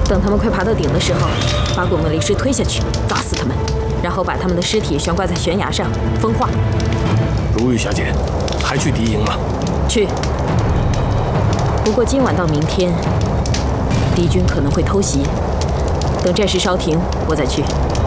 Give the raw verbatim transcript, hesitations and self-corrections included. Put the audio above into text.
等他们快爬到顶的时候，把滚木力士推下去，砸死他们，然后把他们的尸体悬挂在悬崖上风化。 如玉小姐，还去敌营吗？ 去。不过今晚到明天，敌军可能会偷袭。等战事稍停，我再去。